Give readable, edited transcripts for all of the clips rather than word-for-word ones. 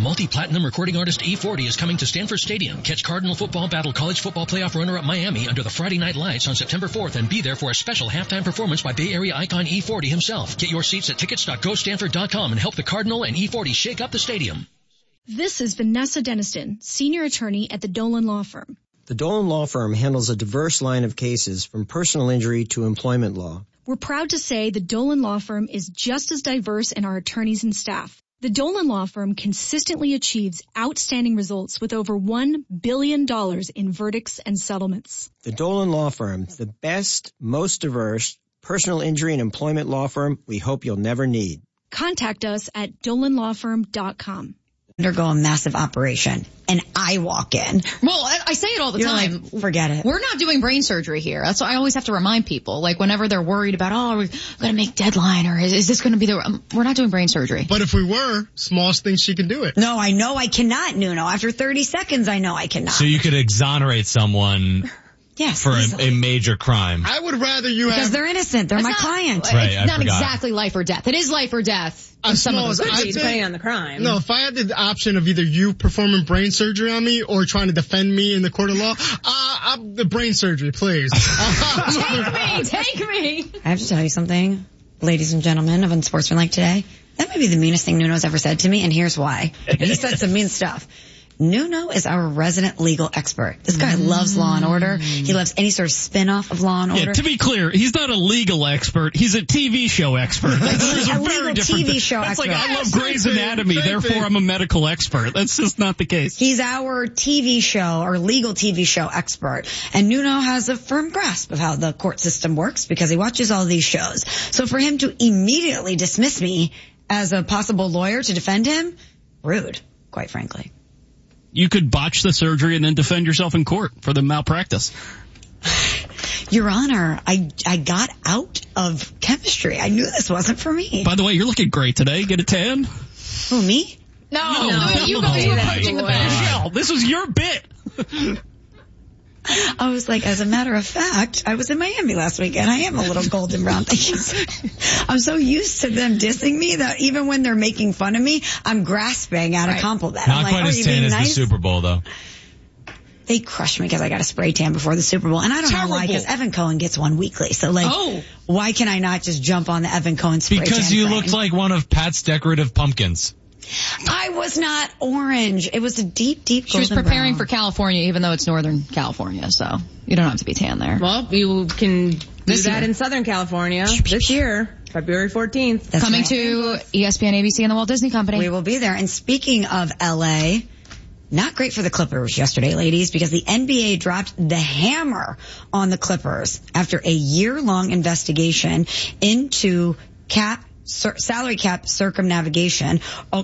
Multi-platinum recording artist E40 is coming to Stanford Stadium. Catch Cardinal football battle college football playoff runner-up Miami under the Friday Night Lights on September 4th and be there for a special halftime performance by Bay Area icon E40 himself. Get your seats at tickets.gostanford.com and help the Cardinal and E40 shake up the stadium. This is Vanessa Deniston, senior attorney at the Dolan Law Firm. The Dolan Law Firm handles a diverse line of cases from personal injury to employment law. We're proud to say the Dolan Law Firm is just as diverse in our attorneys and staff. The Dolan Law Firm consistently achieves outstanding results with over $1 billion in verdicts and settlements. The Dolan Law Firm, the best, most diverse personal injury and employment law firm we hope you'll never need. Contact us at dolanlawfirm.com. Undergo a massive operation, and I walk in. Well, I say it all the time. Like, forget it. We're not doing brain surgery here. That's why I always have to remind people. Like, whenever they're worried about, we're going to make deadline, or is this going to be we're not doing brain surgery. But if we were, smallest thing she can do it. No, I know I cannot, Nuno. After 30 seconds, I know I cannot. So you could exonerate someone... Yes, for a major crime. I would rather you because they're innocent. They're my client. Right, it's not exactly life or death. It is life or death. Depending on the crime. No, if I had the option of either you performing brain surgery on me or trying to defend me in the court of law, the brain surgery, please. Take me. I have to tell you something, ladies and gentlemen of Unsportsmanlike today. That may be the meanest thing Nuno's ever said to me, and here's why. He said some mean stuff. Nuno is our resident legal expert. This guy loves Law and Order. He loves any sort of spin-off of Law and Order. Yeah, to be clear, he's not a legal expert. He's a TV show expert. Those are very different. TV show expert. Like, I love Grey's Anatomy, therefore I'm a medical expert. That's just not the case. He's our TV show, or legal TV show expert. And Nuno has a firm grasp of how the court system works because he watches all these shows. So for him to immediately dismiss me as a possible lawyer to defend him, rude, quite frankly. You could botch the surgery and then defend yourself in court for the malpractice. Your Honor, I got out of chemistry. I knew this wasn't for me. By the way, you're looking great today. Get a tan? Who, me? No, you were punching the bag. This was your bit. I was like, as a matter of fact, I was in Miami last weekend. I am a little golden brown. I'm so used to them dissing me that even when they're making fun of me, I'm grasping at a compliment. Not quite as tan as the Super Bowl, though. They crushed me because I got a spray tan before the Super Bowl. And I don't know why, because Evan Cohen gets one weekly. So, why can I not just jump on the Evan Cohen spray tan? Because you looked like one of Pat's decorative pumpkins. I was not orange. It was a deep, deep golden She was preparing brown. for California, even though it's Northern California, so you don't have to be tan there. Well, you can do that in Southern California this year, February 14th. That's Coming right. to ESPN, ABC, and the Walt Disney Company. We will be there. And speaking of LA, not great for the Clippers yesterday, ladies, because the NBA dropped the hammer on the Clippers after a year-long investigation into salary cap circumvention,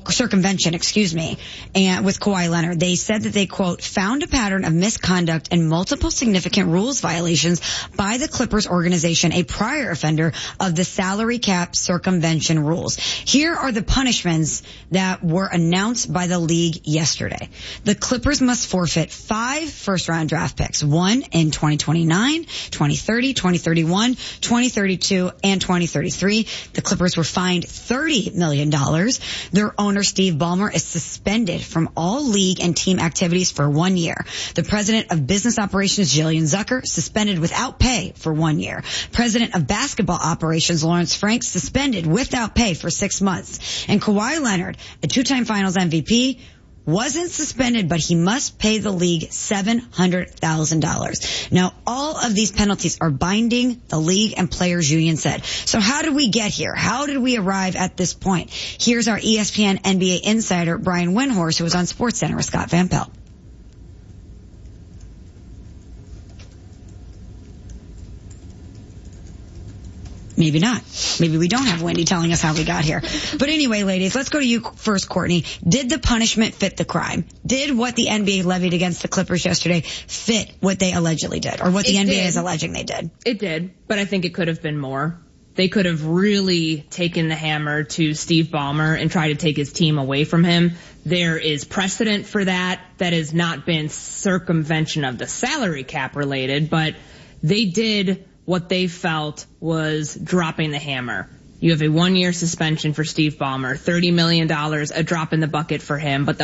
and with Kawhi Leonard. They said that they, quote, found a pattern of misconduct and multiple significant rules violations by the Clippers organization, a prior offender of the salary cap circumvention rules. Here are the punishments that were announced by the league yesterday. The Clippers must forfeit 5 first-round draft picks, 1 in 2029, 2030, 2031, 2032, and 2033. The Clippers were fined $30 million. Their owner, Steve Ballmer, is suspended from all league and team activities for 1 year. The president of business operations, Jillian Zucker, suspended without pay for 1 year. President of basketball operations, Lawrence Frank, suspended without pay for 6 months. And Kawhi Leonard, a 2-time finals MVP, wasn't suspended, but he must pay the league $700,000. Now, all of these penalties are binding, the league and players union said. So how did we get here? How did we arrive at this point? Here's our ESPN NBA insider, Brian Windhorst, who was on SportsCenter with Scott Van Pelt. Maybe not. Maybe we don't have Wendy telling us how we got here. But anyway, ladies, let's go to you first, Courtney. Did the punishment fit the crime? Did what the NBA levied against the Clippers yesterday fit what they allegedly did, or what the NBA is alleging they did? It did, but I think it could have been more. They could have really taken the hammer to Steve Ballmer and tried to take his team away from him. There is precedent for that. That has not been circumvention of the salary cap related, but they did what they felt was dropping the hammer. You have a 1-year suspension for Steve Ballmer, $30 million, a drop in the bucket for him, but the